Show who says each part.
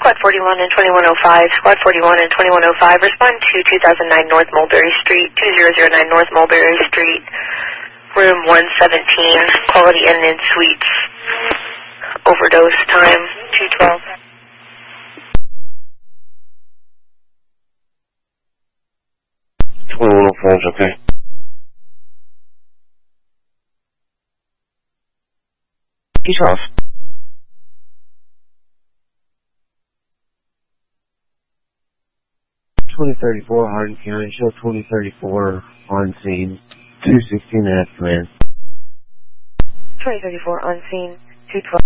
Speaker 1: Squad 41 and 2105. Squad 41 and 2105, respond to 2009 North Mulberry Street, 2009 North Mulberry Street, room 117, Quality Inn and Suites. Overdose time, 212.
Speaker 2: 2105 is okay. He's off. 2034 Hardin County, show 2034 on scene, 216 at command.
Speaker 1: 2034 on scene, 212.